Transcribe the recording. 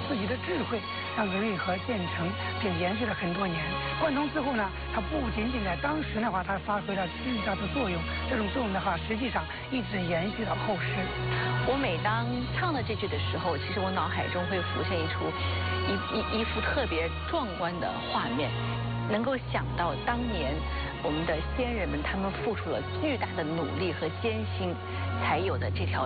自己的智慧，让这运河建成并延续了很多年。贯通之后呢，它不仅仅在当时的话，它发挥了巨大的作用，这种作用的话，实际上一直延续到后世。 我每当唱到这句的时候，其实我脑海中会浮现一幅特别壮观的画面，能够想到当年我们的先人们他们付出了巨大的努力和艰辛，才有的这条